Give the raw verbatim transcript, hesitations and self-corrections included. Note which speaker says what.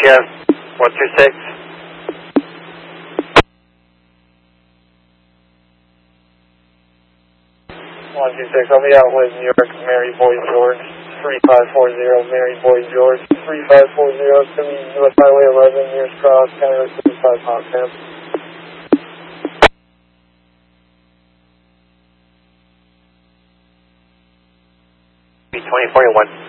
Speaker 1: Sierra one two six. one two six, I'll be out with New York, Mary Boy George, three five four zero, Mary Boy George, three five four zero, it's going to be U S Highway eleven, near Cross, County Road thirty-five, hot temp. B twenty forty-one.